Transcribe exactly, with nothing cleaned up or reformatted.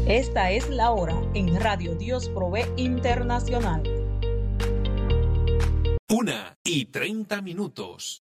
Esta es la hora en Radio Dios Provee Internacional. Una y treinta minutos.